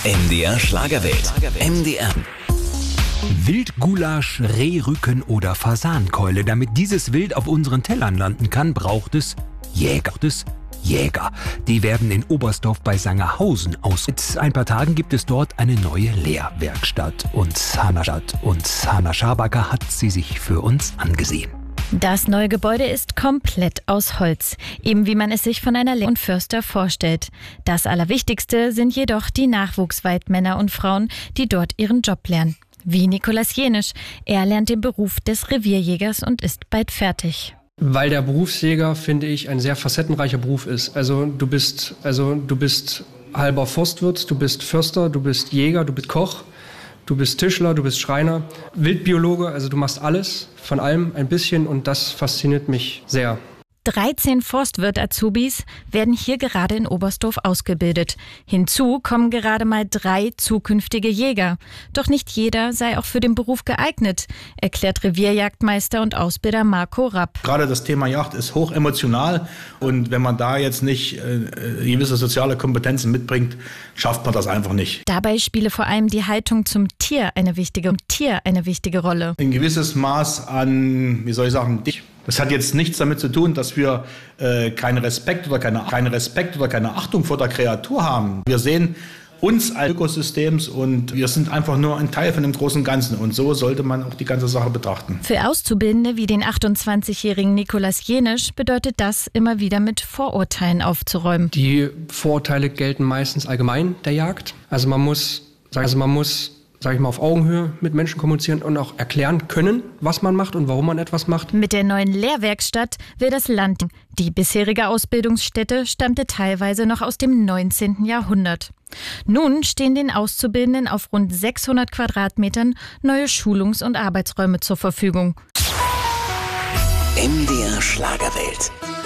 MDR Schlagerwelt. MDR. Wildgulasch, Rehrücken oder Fasankeule. Damit dieses Wild auf unseren Tellern landen kann, braucht es Jäger. Die werden in Oberstdorf bei Sangerhausen aus. Seit ein paar Tagen gibt es dort eine neue Lehrwerkstatt. Und Hannah Schabacker hat sie sich für uns angesehen. Das neue Gebäude ist komplett aus Holz, eben wie man es sich von einer Lehr- und Förster vorstellt. Das Allerwichtigste sind jedoch die Nachwuchsweidmänner und Frauen, die dort ihren Job lernen. Wie Nikolaus Jenisch. Er lernt den Beruf des Revierjägers und ist bald fertig. Weil der Berufsjäger, finde ich, ein sehr facettenreicher Beruf ist. Du bist halber Forstwirt, du bist Förster, du bist Jäger, du bist Koch, du bist Tischler, du bist Schreiner, Wildbiologe, also du machst alles, von allem ein bisschen und das fasziniert mich sehr. 13 Forstwirt-Azubis werden hier gerade in Oberstdorf ausgebildet. Hinzu kommen gerade mal 3 zukünftige Jäger. Doch nicht jeder sei auch für den Beruf geeignet, erklärt Revierjagdmeister und Ausbilder Marco Rapp. Gerade das Thema Jagd ist hoch emotional und wenn man da jetzt nicht gewisse soziale Kompetenzen mitbringt, schafft man das einfach nicht. Dabei spiele vor allem die Haltung zum Tier eine wichtige Rolle. Ein gewisses Maß an, das hat jetzt nichts damit zu tun, dass wir keinen Respekt oder keine Achtung vor der Kreatur haben. Wir sehen uns als Ökosystems und wir sind einfach nur ein Teil von dem großen Ganzen. Und so sollte man auch die ganze Sache betrachten. Für Auszubildende wie den 28-jährigen Nikolaus Jenisch bedeutet das, immer wieder mit Vorurteilen aufzuräumen. Die Vorurteile gelten meistens allgemein der Jagd. Also man muss, auf Augenhöhe mit Menschen kommunizieren und auch erklären können, was man macht und warum man etwas macht. Mit der neuen Lehrwerkstatt will das Land. Die bisherige Ausbildungsstätte stammte teilweise noch aus dem 19. Jahrhundert. Nun stehen den Auszubildenden auf rund 600 Quadratmetern neue Schulungs- und Arbeitsräume zur Verfügung. MDR Schlagerwelt.